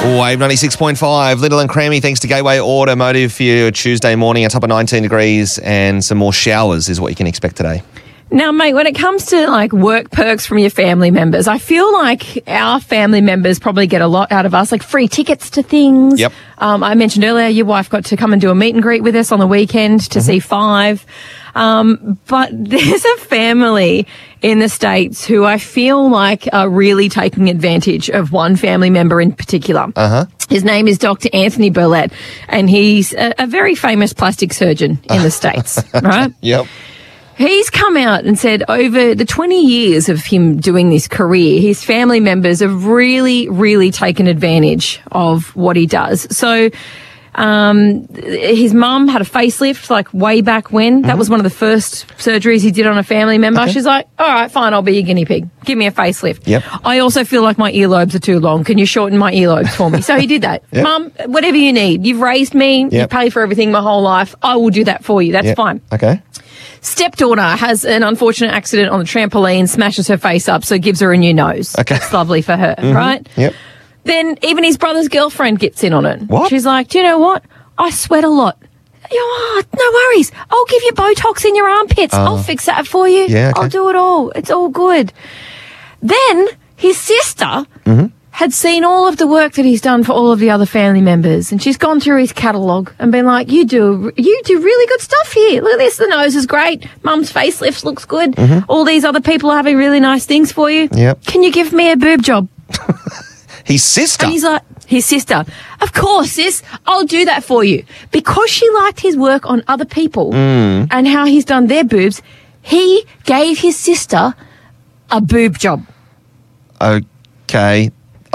Wave 96.5, Little and Creamy, thanks to Gateway Automotive for your Tuesday morning, a top of 19 degrees and some more showers is what you can expect today. Now, mate, when it comes to like work perks from your family members, I feel like our family members probably get a lot out of us, like free tickets to things. Yep. I mentioned earlier your wife got to come and do a meet and greet with us on the weekend to see Five. But there's a family in the States who I feel like are really taking advantage of one family member in particular. His name is Dr. Anthony Burlett, and he's a very famous plastic surgeon in the States, right? Yep. He's come out and said over the 20 years of him doing this career, his family members have really, really taken advantage of what he does. So his mum had a facelift like way back when. That was one of the first surgeries he did on a family member. She's like, all right, fine, I'll be your guinea pig. Give me a facelift. Yep. I also feel like my earlobes are too long. Can you shorten my earlobes for me? So he did that. Yep. Mum, whatever you need. You've raised me. You pay for everything my whole life. I will do that for you. That's fine. Okay. Stepdaughter has an unfortunate accident on the trampoline, smashes her face up, so gives her a new nose. Okay. It's lovely for her, right? Yep. Then even his brother's girlfriend gets in on it. What? She's like, do you know what? I sweat a lot. Oh, no worries. I'll give you Botox in your armpits. I'll fix that for you. Yeah, okay. I'll do it all. It's all good. Then his sister had seen all of the work that he's done for all of the other family members, and she's gone through his catalogue and been like, you do really good stuff here. Look at this. The nose is great. Mum's facelift looks good. All these other people are having really nice things for you. Yep. Can you give me a boob job? His sister? And he's like, his sister, of course, sis, I'll do that for you. Because she liked his work on other people and how he's done their boobs, he gave his sister a boob job. Okay.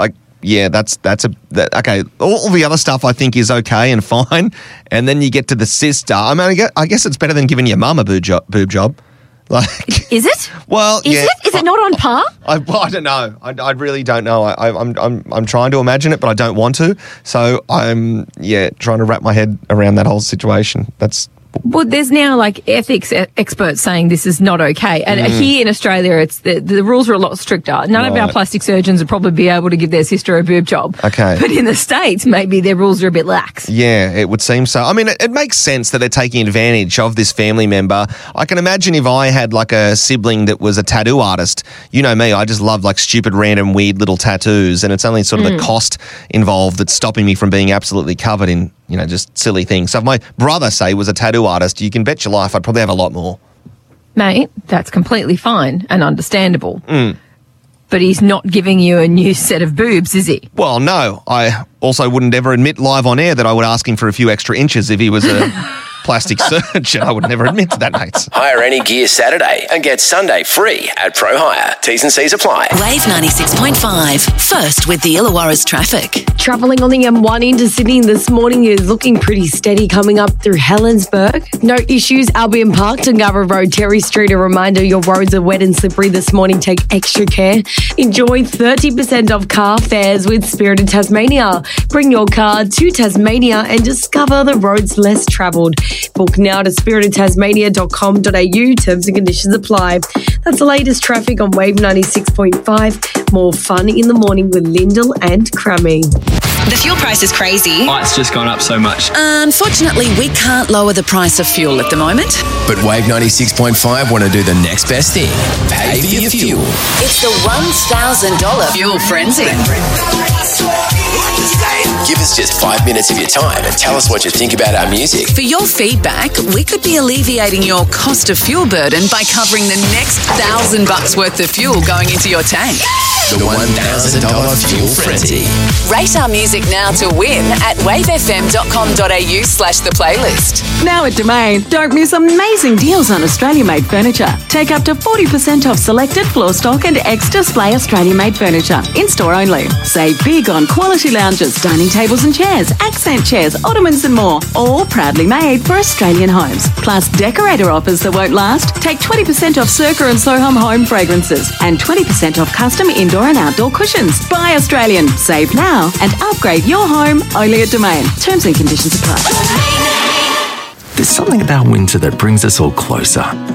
Okay. All the other stuff I think is okay and fine, and then you get to the sister. I mean, I guess it's better than giving your mum a boob job. Like, is it? Well, is it? Is it not on par? I don't know. I really don't know. I'm trying to imagine it, but I don't want to. So I'm trying to wrap my head around that whole situation. Well, there's now like ethics experts saying this is not okay. And here in Australia, it's the rules are a lot stricter. None of our plastic surgeons would probably be able to give their sister a boob job. Okay. But in the States, maybe their rules are a bit lax. Yeah, it would seem so. I mean, it makes sense that they're taking advantage of this family member. I can imagine if I had like a sibling that was a tattoo artist. You know me, I just love like stupid, random, weird little tattoos, and it's only sort of the cost involved that's stopping me from being absolutely covered in, just silly things. So if my brother, say, was a tattoo artist, you can bet your life I'd probably have a lot more. Mate, that's completely fine and understandable. But he's not giving you a new set of boobs, is he? Well, no. I also wouldn't ever admit live on air that I would ask him for a few extra inches if he was a plastic surgeon. I would never admit to that, mate. Hire any gear Saturday and get Sunday free at Pro Hire. T's and C's apply. Wave 96.5. First with the Illawarra's traffic. Travelling on the M1 into Sydney this morning is looking pretty steady coming up through Helensburgh. No issues, Albion Park, Tungara Road, Terry Street. A reminder, your roads are wet and slippery this morning. Take extra care. Enjoy 30% off car fares with Spirit of Tasmania. Bring your car to Tasmania and discover the roads less travelled. Book now to spiritoftasmania.com.au. Terms and conditions apply. That's the latest traffic on Wave 96.5. More fun in the morning with Lyndall and Crammy. The fuel price is crazy. Oh, it's just gone up so much. Unfortunately, we can't lower the price of fuel at the moment. But Wave 96.5 want to do the next best thing. Pay for your fuel. It's the $1,000 fuel frenzy. Give us just 5 minutes of your time and tell us what you think about our music. For your feedback, we could be alleviating your cost of fuel burden by covering the next $1,000 worth of fuel going into your tank. The $1,000 fuel frenzy. Rate our music now to win at wavefm.com.au/the playlist. Now at Domain, don't miss amazing deals on Australian-made furniture. Take up to 40% off selected floor stock and ex-display Australian-made furniture. In-store only. Save big on quality lounges, dining tables and chairs, accent chairs, ottomans and more. All proudly made for Australian homes. Plus decorator offers that won't last. Take 20% off Circa and Soham home fragrances and 20% off custom indoor and outdoor cushions. Buy Australian. Save now and upgrade your home only at Domain. Terms and conditions apply. There's something about winter that brings us all closer.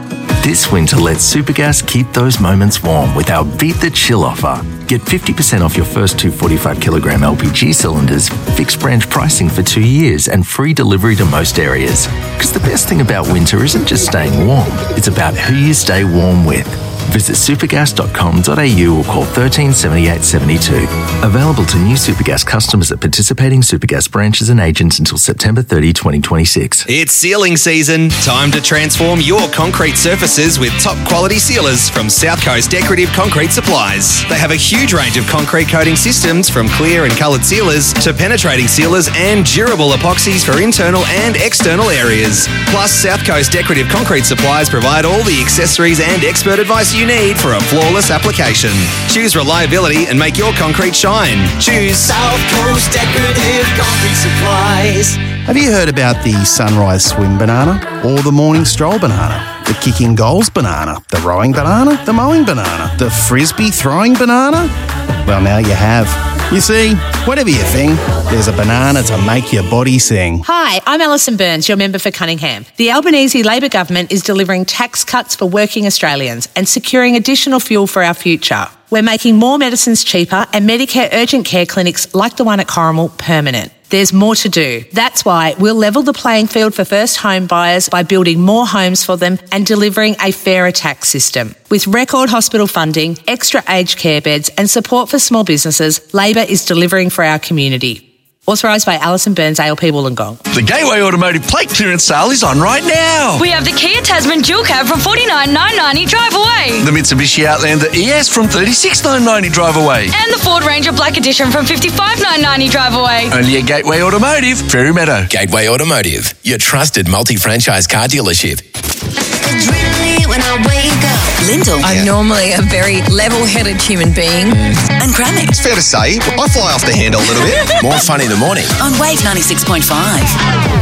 This winter, let Supergas keep those moments warm with our Beat the Chill offer. Get 50% off your first 2 45-kilogram LPG cylinders, fixed branch pricing for 2 years, and free delivery to most areas. Because the best thing about winter isn't just staying warm, it's about who you stay warm with. Visit supergas.com.au or call 13 78 72. Available to new Supergas customers at participating Supergas branches and agents until September 30, 2026. It's sealing season. Time to transform your concrete surfaces with top quality sealers from South Coast Decorative Concrete Supplies. They have a huge range of concrete coating systems from clear and coloured sealers to penetrating sealers and durable epoxies for internal and external areas. Plus, South Coast Decorative Concrete Supplies provide all the accessories and expert advice you need for a flawless application. Choose reliability and make your concrete shine. Choose South Coast Decorative Concrete Supplies. Have you heard about the sunrise swim banana or the morning stroll banana? The kicking goals banana, the rowing banana, the mowing banana, the frisbee throwing banana? Well, now you have. You see, whatever you think, there's a banana to make your body sing. Hi, I'm Alison Burns, your member for Cunningham. The Albanese Labor government is delivering tax cuts for working Australians and securing additional fuel for our future. We're making more medicines cheaper and Medicare urgent care clinics like the one at Corrimal permanent. There's more to do. That's why we'll level the playing field for first home buyers by building more homes for them and delivering a fairer tax system. With record hospital funding, extra aged care beds and support for small businesses, Labor is delivering for our community. Authorised by Alison Burns, ALP Wollongong. The Gateway Automotive plate clearance sale is on right now. We have the Kia Tasman dual cab from $49,990 drive away. The Mitsubishi Outlander ES from $36,990 drive away. And the Ford Ranger Black Edition from $55,990 drive away. Only at Gateway Automotive, Fairy Meadow. Gateway Automotive, your trusted multi-franchise car dealership. When I wake up. Lyndall. I'm normally a very level-headed human being. And Granny. It's fair to say, I fly off the handle a little bit. More fun in the morning. On Wave 96.5.